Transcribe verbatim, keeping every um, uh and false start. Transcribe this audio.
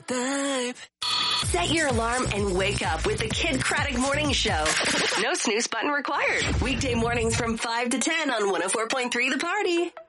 vibe. Set your alarm and wake up with the Kid Craddock Morning Show. No snooze button required. Weekday mornings from five to ten on one oh four point three The Party.